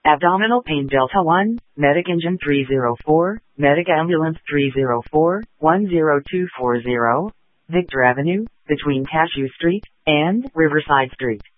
Abdominal pain Delta 1, Medic Engine 304, Medic Ambulance 304, 10240, Victor Avenue, between Cashew Street and Riverside Street.